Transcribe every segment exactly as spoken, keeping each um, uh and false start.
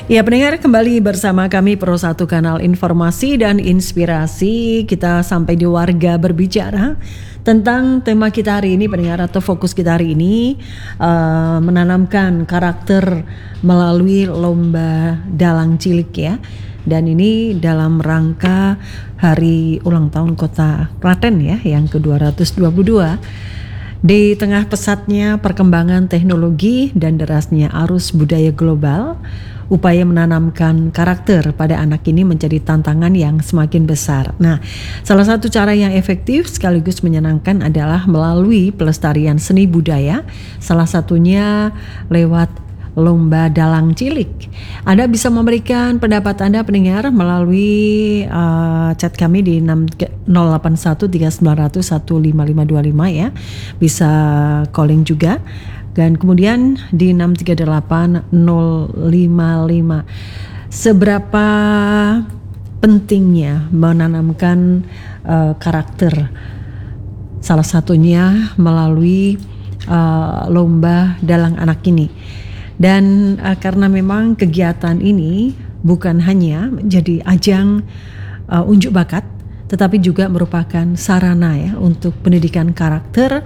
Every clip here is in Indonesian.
Ya, pendengar, kembali bersama kami Pro satu Kanal Informasi dan Inspirasi. Kita sampai di Warga Berbicara tentang tema kita hari ini, pendengar, atau fokus kita hari ini uh, menanamkan karakter melalui lomba dalang cilik ya. Dan ini dalam rangka hari ulang tahun Kota Klaten ya, yang ke dua ratus dua puluh dua. Di tengah pesatnya perkembangan teknologi dan derasnya arus budaya global, upaya menanamkan karakter pada anak ini menjadi tantangan yang semakin besar. Nah, salah satu cara yang efektif sekaligus menyenangkan adalah melalui pelestarian seni budaya, salah satunya lewat lomba dalang cilik. Anda bisa memberikan pendapat Anda, pendengar, melalui uh, chat kami di nol delapan satu tiga sembilan nol nol satu lima lima dua lima ya. Bisa calling juga. Dan kemudian di enam tiga delapan nol lima lima. Seberapa pentingnya menanamkan uh, karakter? Salah satunya melalui uh, lomba dalang anak ini. Dan uh, karena memang kegiatan ini bukan hanya menjadi ajang uh, unjuk bakat, tetapi juga merupakan sarana ya untuk pendidikan karakter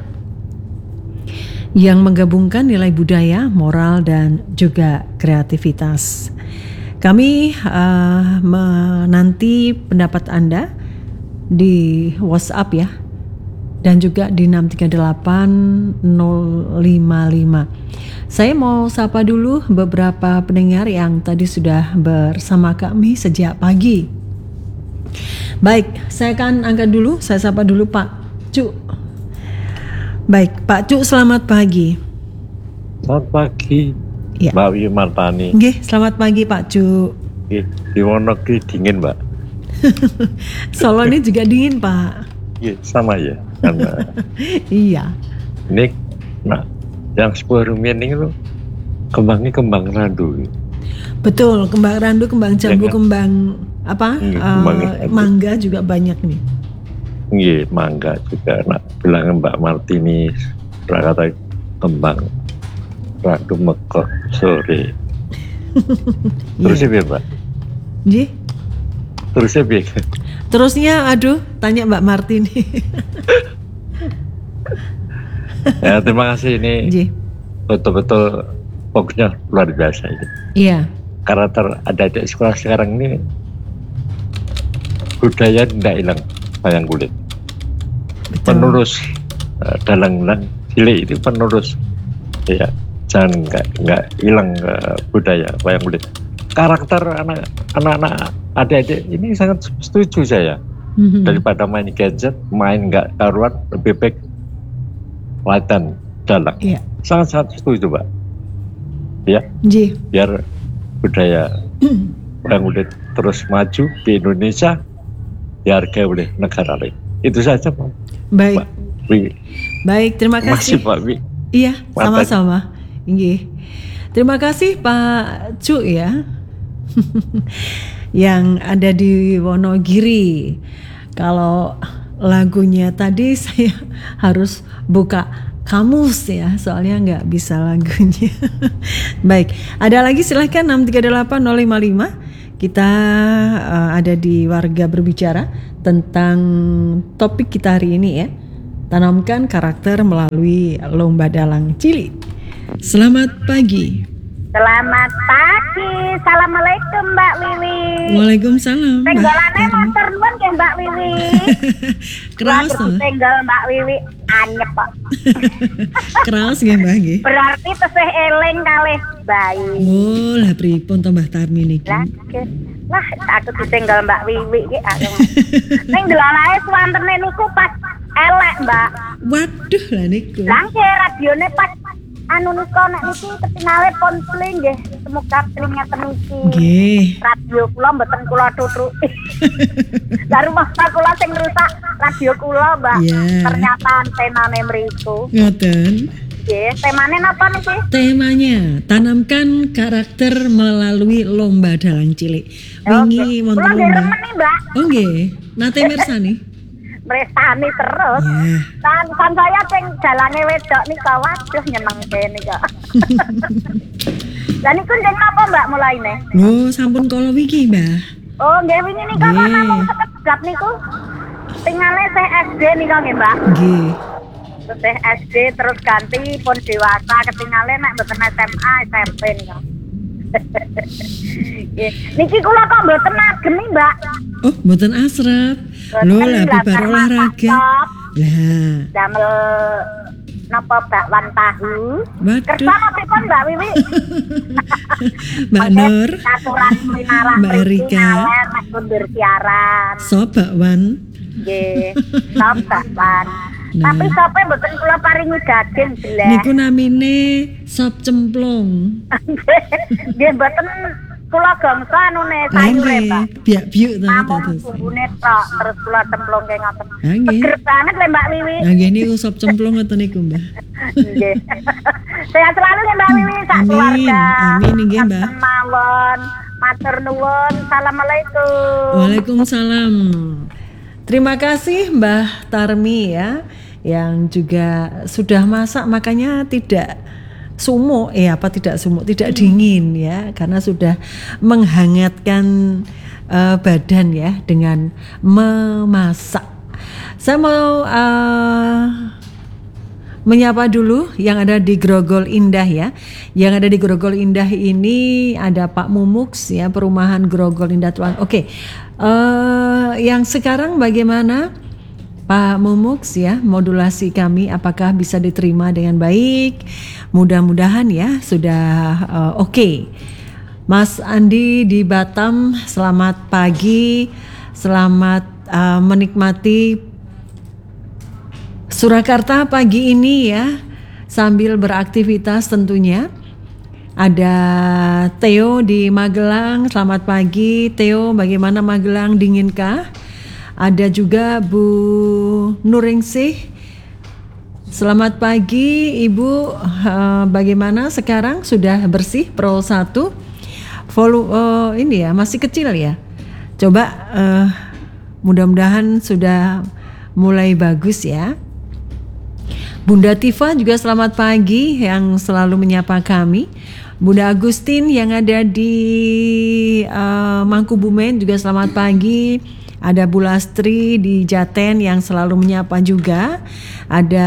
yang menggabungkan nilai budaya, moral, dan juga kreativitas. Kami uh, menanti pendapat Anda di WhatsApp ya, dan juga di enam tiga delapan nol lima lima. Saya mau sapa dulu beberapa pendengar yang tadi sudah bersama kami sejak pagi. Baik, saya akan angkat dulu, saya sapa dulu Pak Cuk. Baik, Pak Cuk, selamat pagi. Selamat pagi, ya. Mbak Wimartani. Oke, selamat pagi Pak Cuk. Oke, di Wonogiri dingin, Mbak. Solo ini juga dingin, Pak. Iya, sama ya. Karena iya. Ini, nah, yang sebuah rumian ini loh, kembangnya kembang randu. Betul, kembang randu, kembang jambu, ya, kan? Kembang apa? Hmm, uh, mangga juga banyak nih. Iya, mangga juga. Nah, bilang Mbak Martini, kata kembang randu mekok sore. Terusnya biar Mbak. Ji? Terusnya biar. Terusnya, aduh, tanya Mbak Martini. Ya, terima kasih, ini Ji. Betul-betul fokusnya luar biasa ini. Iya. Karakter adik-adik sekolah sekarang ini budaya tidak hilang, wayang kulit. Betul. Penerus uh, dalang-dalang cilik itu penerus, ya, jangan nggak nggak hilang uh, budaya wayang kulit. Karakter anak anak-anak adik-adik ini sangat setuju saya. Mm-hmm. Daripada main gadget, main nggak karuan, lebih baik latihan dalang. Yeah. Sangat-sangat setuju, Pak. Ya, Ji. Biar budaya wayang kulit terus maju di Indonesia, dihargai oleh negara lain. Itu saja, Pak. Baik. Pak Wi. Baik, terima kasih. Masih, Pak Wi. Iya, sama-sama. Inggih. Terima kasih Pak Cu ya. Yang ada di Wonogiri. Kalau lagunya tadi saya harus buka kamus ya, soalnya nggak bisa lagunya. Baik, ada lagi silahkan enam tiga delapan nol lima lima. Kita uh, ada di Warga Berbicara tentang topik kita hari ini ya, tanamkan karakter melalui lomba dalang cilik. Selamat pagi. Selamat pagi. Assalamualaikum Mbak Wiwi. Waalaikumsalam. Tenggalannya motor nuwun ke Mbak Wiwi. Keras tuh. Tenggal Mbak Wiwi anyep kok. Keras ya Mbak nggih. Berarti tesih eling kalih bayi. Oh, lah pripun to Mbah Tarmi niki? Lah, aku ditinggal Mbak Wiwi iki aku. Ning delalae swantene niku pas elek, Mbak. Waduh lah niku. Lah radione pas anu niku nek niki ketinale pon pling nggih, temu kapling ngeten niki. Nggih. Radio kula mboten kula tutruki. Lah rumah kula sing rusak radio kula, Mbak. Yeah. Ternyata antenane mriku. Ngoten. Nggih, temane napa niki? Temanya tanamkan karakter melalui lomba dalang cilik. Wingi wonten lomba. Mbak. Oh nggih, nate mirsani. Mresani terus. Yeah. Kan kan saya sing dalange wedok nika waduh nyenengke nika. Lah niku ndek napa Mbak mulaine? Lho, sampun kala wingi, Mbah. Oh, nggih wingi niku kok namung sekedap niku. Tingale saya S D niku nggih, Mbak. Nggih. Terus saya S D terus ganti pun dewasa ketingale nek mboten S M A S M P niku. Niki kula kok mboten agem nih, Mbak. Oh, mboten asrep. Lho, lah bar olahraga. Lah, damel napa bakwan tahu. Waduh. Kersa pripun Mbak Wiwi? Mbak Nur. Aturan minara Mbak Erika. nek kundur siaran. Sop bakwan. Nggih, sop bakwan. Nah. Tapi sope mboten kula paringi daging jelek. Niku namine sop cemplung. Nggih mboten kula gangsa anune sayure, Pak. Biak-biuk ta Namung terus. bumbune tok terus kula cemplungke ngoten. Ha nggih. Seger banget lho Mbak Wiwi. Nah, nggih niku sop cemplung ngoten niku, Mbah. Nggih. Sehat selalu ya Mbak Wiwi sak Amin, keluarga. amin nggih, Mbak. Mawon. Matur nuwun. Assalamualaikum. Waalaikumsalam. Terima kasih Mbah Tarmi ya, yang juga sudah masak makanya tidak sumuk, eh apa tidak sumuk, tidak dingin ya, karena sudah menghangatkan uh, badan ya dengan memasak. Saya mau uh, menyapa dulu yang ada di Grogol Indah ya. Yang ada di Grogol Indah ini ada Pak Mumuks ya, perumahan Grogol Indah Tuan. Oke, uh, yang sekarang bagaimana Pak Mumuks ya, modulasi kami apakah bisa diterima dengan baik? Mudah-mudahan ya sudah uh, oke. Okay. Mas Andi di Batam, selamat pagi, selamat uh, menikmati Surakarta pagi ini ya, sambil beraktivitas tentunya. Ada Theo di Magelang, selamat pagi Theo, bagaimana Magelang, dinginkah? Ada juga Bu Nuringsih, selamat pagi Ibu, uh, bagaimana sekarang, sudah bersih Pro satu? Volume uh, ini ya, masih kecil ya, coba uh, mudah-mudahan sudah mulai bagus ya. Bunda Tifa juga selamat pagi yang selalu menyapa kami. Bunda Agustin yang ada di uh, Mangkubumen juga selamat pagi. Ada Bu Lastri di Jaten yang selalu menyapa juga. Ada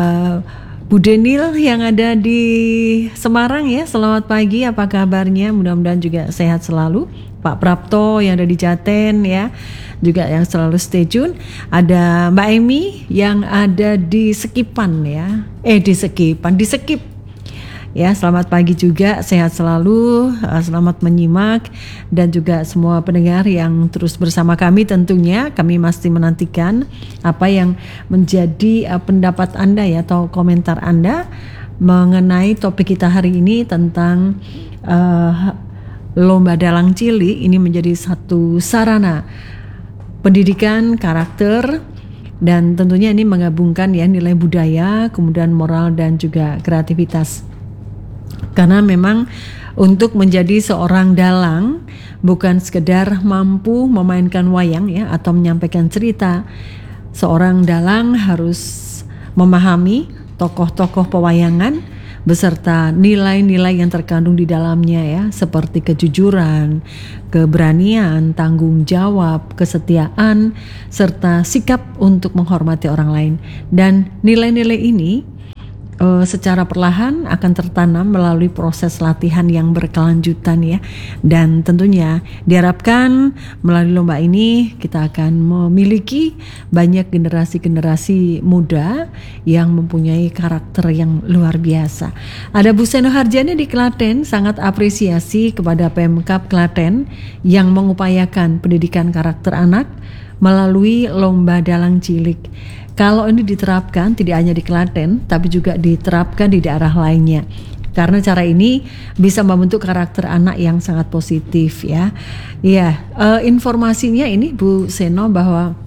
Bu Denil yang ada di Semarang ya, selamat pagi, apa kabarnya? Mudah-mudahan juga sehat selalu. Pak Prapto yang ada di Jaten ya, juga yang selalu stay tune. Ada Mbak Emi yang ada di Sekipan ya, eh di Sekipan, di Sekip ya, selamat pagi juga, sehat selalu, selamat menyimak, dan juga semua pendengar yang terus bersama kami. Tentunya kami masih menantikan apa yang menjadi uh, pendapat Anda ya, atau komentar Anda mengenai topik kita hari ini tentang uh, Lomba Dalang Cilik. Ini menjadi satu sarana pendidikan karakter, dan tentunya ini menggabungkan ya nilai budaya, kemudian moral dan juga kreativitas. Karena memang untuk menjadi seorang dalang bukan sekedar mampu memainkan wayang ya atau menyampaikan cerita. Seorang dalang harus memahami tokoh-tokoh pewayangan beserta nilai-nilai yang terkandung di dalamnya ya, seperti kejujuran, keberanian, tanggung jawab, kesetiaan, serta sikap untuk menghormati orang lain. Dan nilai-nilai ini Uh, secara perlahan akan tertanam melalui proses latihan yang berkelanjutan ya, dan tentunya diharapkan melalui lomba ini kita akan memiliki banyak generasi-generasi muda yang mempunyai karakter yang luar biasa. Ada Bu Seno Harjani di Klaten, sangat apresiasi kepada Pemkab Klaten yang mengupayakan pendidikan karakter anak melalui Lomba Dalang Cilik. Kalau ini diterapkan tidak hanya di Klaten, tapi juga diterapkan di daerah lainnya. Karena cara ini bisa membentuk karakter anak yang sangat positif ya. Iya, uh, informasinya ini Bu Seno bahwa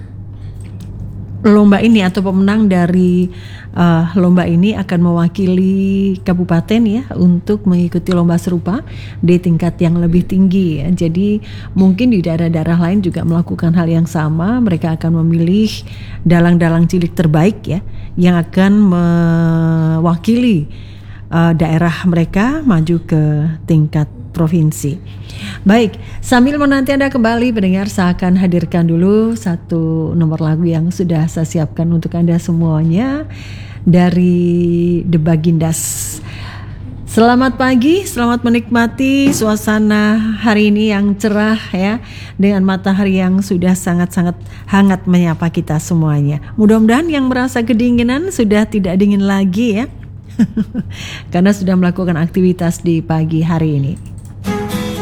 lomba ini atau pemenang dari uh, lomba ini akan mewakili kabupaten ya untuk mengikuti lomba serupa di tingkat yang lebih tinggi ya. Jadi mungkin di daerah-daerah lain juga melakukan hal yang sama. Mereka akan memilih dalang-dalang cilik terbaik ya yang akan mewakili uh, daerah mereka maju ke tingkat provinsi. Baik, sambil menanti Anda kembali pendengar, saya akan hadirkan dulu satu nomor lagu yang sudah saya siapkan untuk Anda semuanya dari The Bagindas. Selamat pagi, selamat menikmati suasana hari ini yang cerah ya, dengan matahari yang sudah sangat-sangat hangat menyapa kita semuanya. Mudah-mudahan yang merasa kedinginan sudah tidak dingin lagi ya, karena sudah melakukan aktivitas di pagi hari ini.